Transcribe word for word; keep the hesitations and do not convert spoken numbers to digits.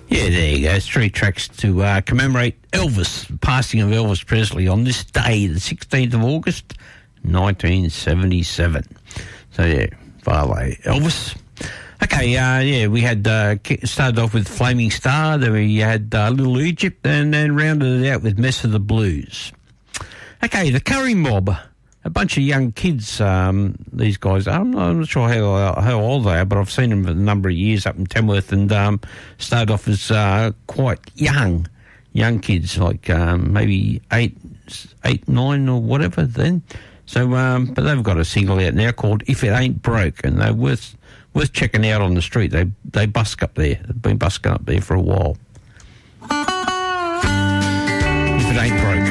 Yeah, there you go. Three tracks to uh, commemorate Elvis, the passing of Elvis Presley on this day, the sixteenth of August, nineteen seventy-seven. So, yeah, far away. Elvis. Okay, uh, yeah, we had uh, started off with Flaming Star, then we had uh, Little Egypt, and then rounded it out with Mess of the Blues. Okay, the Curry Mob, a bunch of young kids, um, these guys, I'm not, I'm not sure how how old they are, but I've seen them for a number of years up in Tamworth, and um, started off as uh, quite young, young kids, like um, maybe eight, eight, nine or whatever then. So, um, but they've got a single out now called If It Ain't Broke, and they're worth... worth checking out on the street. They they busk up there. They've been busking up there for a while. If It Ain't Broke.